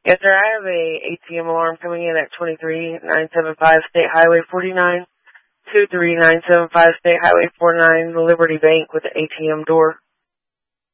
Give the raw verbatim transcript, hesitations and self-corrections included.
Yes, sir. I have a A T M alarm coming in at twenty-three nine seven five State Highway forty-nine, two three nine seven five State Highway forty-nine, Liberty Bank with the A T M door.